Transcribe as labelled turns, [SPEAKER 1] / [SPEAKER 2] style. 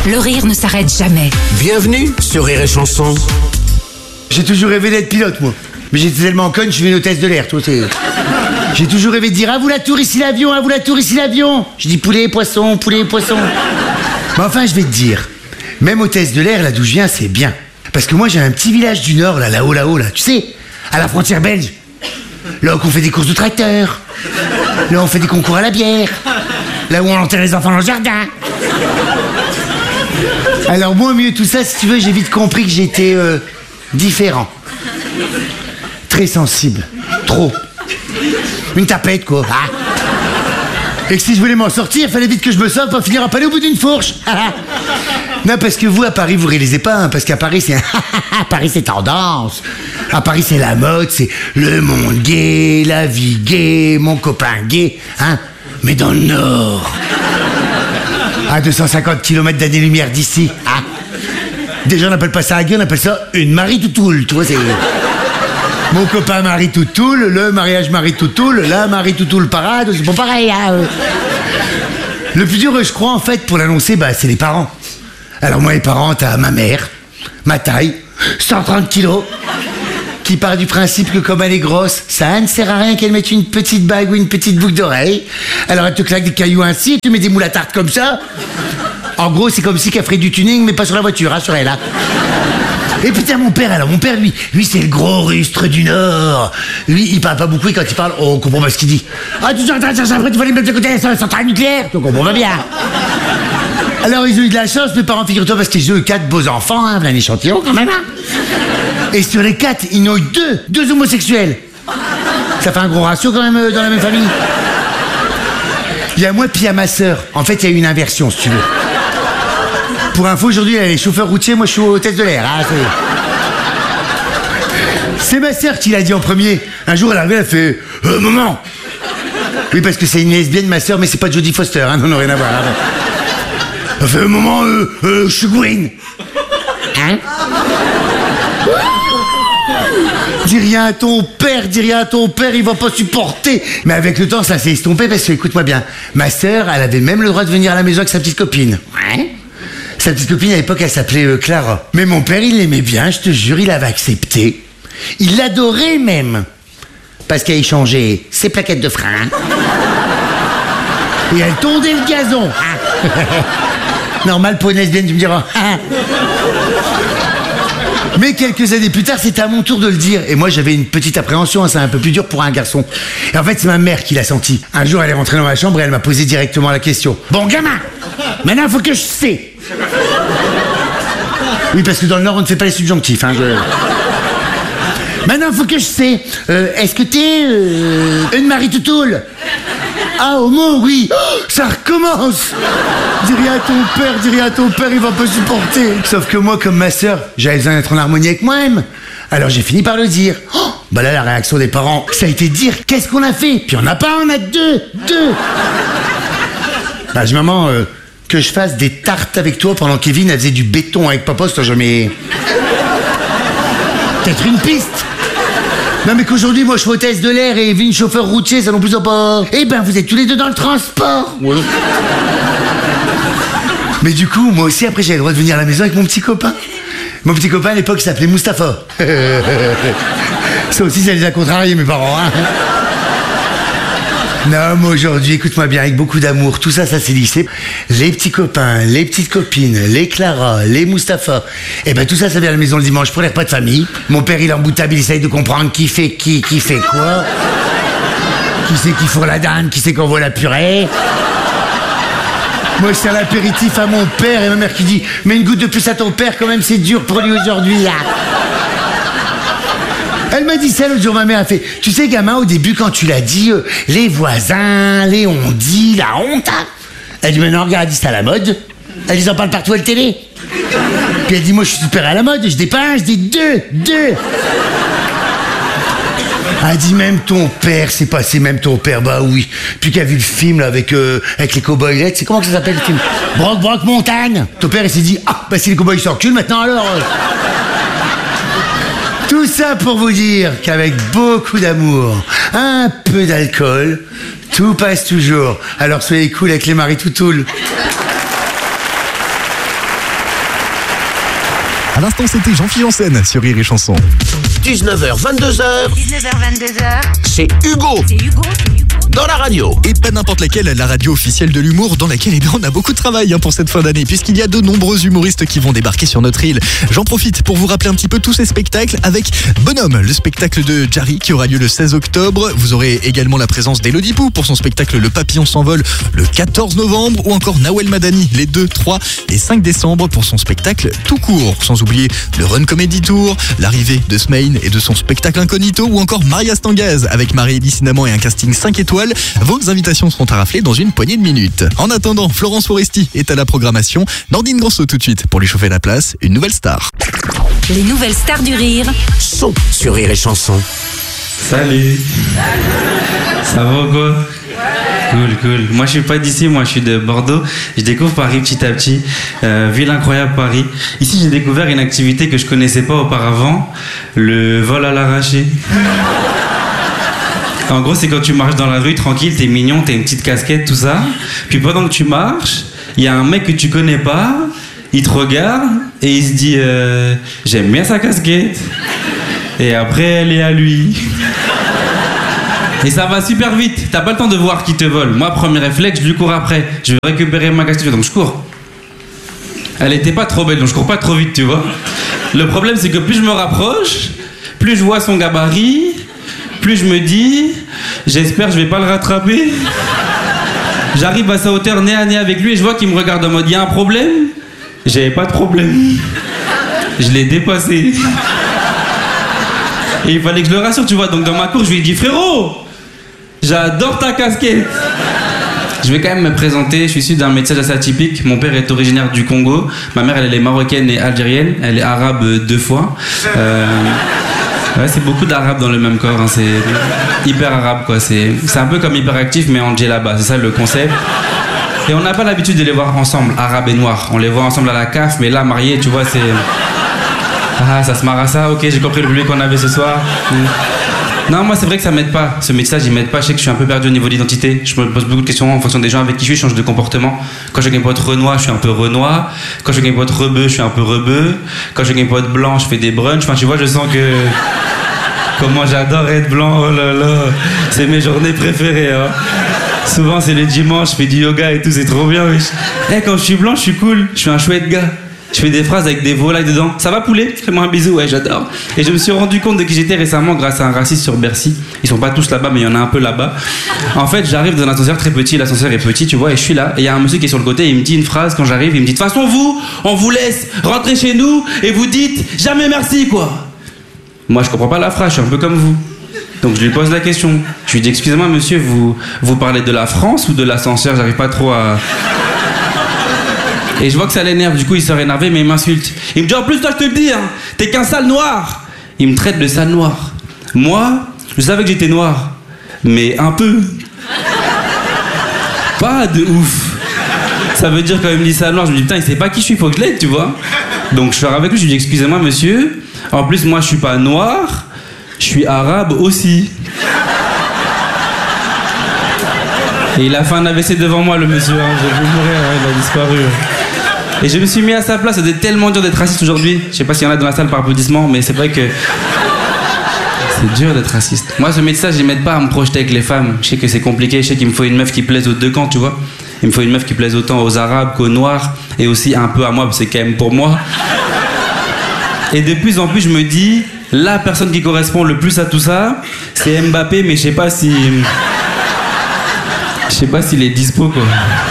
[SPEAKER 1] Le rire ne s'arrête jamais.
[SPEAKER 2] Bienvenue sur Rire et Chanson.
[SPEAKER 3] J'ai toujours rêvé d'être pilote, moi. Mais j'étais tellement conne, je suis une hôtesse de l'air, toi, c'est... J'ai toujours rêvé de dire « À vous la tour, ici l'avion, à vous la tour, ici l'avion !» Je dis « poulet, poisson, poulet, poisson !» Mais enfin, je vais te dire, même hôtesse de l'air, là d'où je viens, c'est bien. Parce que moi, j'ai un petit village du Nord, là-haut, tu sais, à la frontière belge. Là où on fait des courses de tracteurs. Là où on fait des concours à la bière. Là où on enterre les enfants dans le jardin. Alors moi, au milieu de tout ça, si tu veux, j'ai vite compris que j'étais différent. Très sensible. Trop. Une tapette, quoi. Ah. Et que si je voulais m'en sortir, il fallait vite que je me sauve pour finir à palais au bout d'une fourche. Non, parce que vous, à Paris, vous réalisez pas, hein, parce qu'à Paris, c'est... À Paris, c'est tendance. À Paris, c'est la mode, c'est le monde gay, la vie gay, mon copain gay, hein. Mais dans le Nord, à 250 km d'année-lumière d'ici, hein. Déjà, on n'appelle pas ça un gay, on appelle ça une Marie-Toutoule, tu vois, c'est... Mon copain Marie-Toutoule, le mariage Marie-Toutoule, la Marie-Toutoule parade, c'est pas pareil, hein. Le plus dur, je crois, en fait, pour l'annoncer, bah, c'est les parents. Alors moi, les parents, t'as ma mère, ma taille, 130 kilos, qui part du principe que comme elle est grosse, ça ne sert à rien qu'elle mette une petite bague ou une petite boucle d'oreille. Alors elle te claque des cailloux ainsi, tu mets des moules à tarte comme ça. En gros, c'est comme si qu'elle ferait du tuning, mais pas sur la voiture, hein, sur elle, là. Et putain, mon père, lui c'est le gros rustre du Nord. Lui, il parle pas beaucoup et quand il parle, on comprend pas ce qu'il dit. Ah, tu es en train de chercher après, tu vas aller mettre de côté la centrale nucléaire. Donc on va bien. Alors ils ont eu de la chance, mes parents, figure-toi, parce qu'ils ont eu 4 beaux enfants, hein, un échantillon quand même. Hein. Et sur les 4, ils n'ont eu 2 homosexuels. Ça fait un gros ratio quand même dans la même famille. Il y a moi puis il y a ma sœur. En fait, il y a eu une inversion, si tu veux. Pour info, aujourd'hui, elle est chauffeur routier, moi je suis hôtesse de l'air. Hein, c'est ma sœur qui l'a dit en premier. Un jour, elle est arrivée, elle fait « Maman !» Oui, parce que c'est une lesbienne, ma sœur, mais c'est pas Jodie Foster, hein, non, rien à voir. Hein. Elle fait « Maman, je suis Gwyn !» Hein? Dis rien à ton père, il va pas supporter. Mais avec le temps, ça s'est estompé parce que, écoute-moi bien, ma sœur, elle avait même le droit de venir à la maison avec sa petite copine. Ouais. Sa petite copine, à l'époque, elle s'appelait Clara. Mais mon père, il l'aimait bien, je te jure, il avait accepté. Il l'adorait même. Parce qu'elle échangeait ses plaquettes de frein. Et elle tondait le gazon. Normal pour une lesbienne, tu me diras. Mais quelques années plus tard, c'était à mon tour de le dire. Et moi, j'avais une petite appréhension, hein, c'est un peu plus dur pour un garçon. Et en fait, c'est ma mère qui l'a senti. Un jour, elle est rentrée dans ma chambre et elle m'a posé directement la question. « Bon, gamin, maintenant, il faut que je sais. » Oui, parce que dans le Nord, on ne fait pas les subjonctifs. Hein, Maintenant, il faut que je sais. Est-ce que t'es une Marie-Toutoule? Ah, homo, oui. Oh, ça recommence. Dis rien à ton père, il va pas supporter. Sauf que moi, comme ma sœur, j'avais besoin d'être en harmonie avec moi-même. Alors j'ai fini par le dire. Oh, bah là, la réaction des parents, ça a été de dire, qu'est-ce qu'on a fait? Puis on n'a pas, on a deux. Bah, je maman, que je fasse des tartes avec toi pendant que Kevin, elle faisait du béton avec papa, c'est jamais... Peut-être une piste. Non mais qu'aujourd'hui, moi je suis hôtesse de l'air et Evelyne chauffeur routier, ça non plus pas... Eh ben, vous êtes tous les deux dans le transport. Ouais. Mais du coup, moi aussi, après, j'avais le droit de venir à la maison avec mon petit copain. Mon petit copain, à l'époque, il s'appelait Mustapha. Ça aussi, ça les a contrariés, mes parents. Hein. Non, moi aujourd'hui, écoute-moi bien, avec beaucoup d'amour, tout ça, ça s'est lissé. Les petits copains, les petites copines, les Clara, les Mustapha, et ben tout ça, ça vient à la maison le dimanche pour les repas de famille. Mon père, il est emboutable, il essaye de comprendre qui fait quoi. Qui c'est qui fourre la dinde, qui c'est qui envoie la purée. Moi, je sers l'apéritif à mon père et ma mère qui dit « Mais une goutte de plus à ton père, quand même, c'est dur pour lui aujourd'hui, là. » Elle m'a dit ça l'autre jour, ma mère a fait « Tu sais, gamin, au début, quand tu l'as dit, les voisins, les on-dit, la honte, hein. » Elle dit « Maintenant, regarde, elle dit, c'est à la mode. » Elle dit « Ils en parlent partout à la télé. » Puis elle dit « Moi, je suis super à la mode, je dis pas un, je dis deux. » Elle dit même ton père, c'est passé même ton père, bah oui. Puis qu'il a vu le film là avec les cow-boys, c'est comment que ça s'appelle le film? Brock Montagne. Ton père il s'est dit ah bah si les cow-boys s'enculent maintenant alors. Tout ça pour vous dire qu'avec beaucoup d'amour, un peu d'alcool, tout passe toujours. Alors soyez cool avec les Marie-Toutoule.
[SPEAKER 1] À l'instant, c'était Jean-Philippe Janssen sur Rire et Chanson.
[SPEAKER 2] 19h, 22h, c'est Hugo. Dans la radio.
[SPEAKER 1] Et pas n'importe laquelle, la radio officielle de l'humour dans laquelle on a beaucoup de travail pour cette fin d'année puisqu'il y a de nombreux humoristes qui vont débarquer sur notre île. J'en profite pour vous rappeler un petit peu tous ces spectacles avec Bonhomme, le spectacle de Jarry qui aura lieu le 16 octobre. Vous aurez également la présence d'Elodie Pou pour son spectacle Le Papillon s'envole le 14 novembre ou encore Nawel Madani les 2, 3 et 5 décembre pour son spectacle tout court. Sans oublier le Run Comedy Tour, l'arrivée de Smaïn et de son spectacle Incognito ou encore Maria Stangaz avec Marie-Élie Cinnamon et un casting 5 étoiles. Vos invitations seront à rafler dans une poignée de minutes. En attendant, Florence Foresti est à la programmation. Nordine Grosso tout de suite pour lui chauffer la place, une nouvelle star.
[SPEAKER 4] Les nouvelles stars du rire
[SPEAKER 2] Sont sur Rire et Chanson.
[SPEAKER 5] Salut. Ça va ou quoi? Cool. Moi je suis pas d'ici, moi je suis de Bordeaux. Je découvre Paris petit à petit. Ville incroyable Paris. Ici j'ai découvert une activité que je connaissais pas auparavant, le vol à l'arraché. En gros, c'est quand tu marches dans la rue tranquille, t'es mignon, t'as une petite casquette, tout ça. Puis pendant que tu marches, il y a un mec que tu connais pas, il te regarde et il se dit j'aime bien sa casquette. Et après, elle est à lui. Et ça va super vite, t'as pas le temps de voir qui te vole. Moi, premier réflexe, je lui cours après. Je veux récupérer ma casquette, donc je cours. Elle était pas trop belle, donc je cours pas trop vite, tu vois. Le problème, c'est que plus je me rapproche, plus je vois son gabarit, plus je me dis, j'espère je vais pas le rattraper. J'arrive à sa hauteur nez à nez avec lui et je vois qu'il me regarde en mode, il y a un problème? J'avais pas de problème. Je l'ai dépassé. Et il fallait que je le rassure, tu vois. Donc dans ma cour, je lui ai dit, frérot, j'adore ta casquette. Je vais quand même me présenter, je suis issu d'un métissage assez atypique. Mon père est originaire du Congo. Ma mère, elle est marocaine et algérienne. Elle est arabe 2 fois. Ouais, c'est beaucoup d'arabes dans le même corps, hein. C'est hyper arabe quoi, c'est un peu comme hyperactif mais en djellaba, c'est ça le concept. Et on n'a pas l'habitude de les voir ensemble, arabes et noirs. On les voit ensemble à la CAF, mais là mariés, tu vois, c'est... Ah, ça se marre à ça, ok, j'ai compris le public qu'on avait ce soir. Non, moi c'est vrai que ça m'aide pas, ce métissage il m'aide pas, je sais que je suis un peu perdu au niveau d'identité. Je me pose beaucoup de questions en fonction des gens avec qui je suis, je change de comportement. Quand je suis avec un pote renois, je suis un peu renois. Quand je suis avec un pote rebeu, je suis un peu rebeu. Quand je suis avec un pote blanc, je fais des brunchs. Enfin tu vois, je sens que... Comment j'adore être blanc, oh là là. C'est mes journées préférées, hein. Souvent c'est les dimanches, je fais du yoga et tout, c'est trop bien, wesh. Quand je suis blanc, je suis cool, je suis un chouette gars. Je fais des phrases avec des volailles dedans. Ça va poulet? Fais-moi un bisou, ouais, j'adore. Et je me suis rendu compte de qui j'étais récemment grâce à un raciste sur Bercy. Ils sont pas tous là-bas, mais il y en a un peu là-bas. En fait, j'arrive dans un ascenseur très petit, l'ascenseur est petit, tu vois, et je suis là. Et il y a un monsieur qui est sur le côté, et il me dit une phrase quand j'arrive, il me dit, de toute façon, vous, on vous laisse rentrer chez nous, et vous dites jamais merci, quoi. Moi, je comprends pas la phrase, je suis un peu comme vous. Donc je lui pose la question. Je lui dis, excusez-moi, monsieur, vous parlez de la France ou de l'ascenseur? J'arrive pas trop à... Et je vois que ça l'énerve, du coup il sort énervé mais il m'insulte. Il me dit en plus toi je te le dis, hein, t'es qu'un sale noir. Il me traite de sale noir. Moi, je savais que j'étais noir, mais un peu. Pas de ouf. Ça veut dire quand il me dit sale noir, je me dis putain il sait pas qui je suis, faut que je l'aide, tu vois. Donc je sors avec lui, je lui dis excusez-moi monsieur, en plus moi je suis pas noir, je suis arabe aussi. Et il a fait un AVC devant moi le monsieur, hein. J'ai vu mourir, hein, il a disparu. Et je me suis mis à sa place, c'était tellement dur d'être raciste aujourd'hui. Je sais pas s'il y en a dans la salle par applaudissement, mais c'est vrai que c'est dur d'être raciste. Moi, ce métissage, il m'aide pas à me projeter avec les femmes. Je sais que c'est compliqué, je sais qu'il me faut une meuf qui plaise aux deux camps, tu vois. Il me faut une meuf qui plaise autant aux arabes qu'aux noirs, et aussi un peu à moi, parce que c'est quand même pour moi. Et de plus en plus, je me dis, la personne qui correspond le plus à tout ça, c'est Mbappé, mais je sais pas s'il est dispo, quoi.